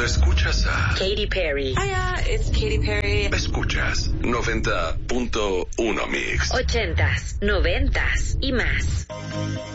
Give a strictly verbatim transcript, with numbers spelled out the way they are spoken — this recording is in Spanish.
Cuando escuchas a Katy Perry. Hiya, it's Katy Perry. Escuchas noventa punto uno Mix. Ochentas, noventas y más.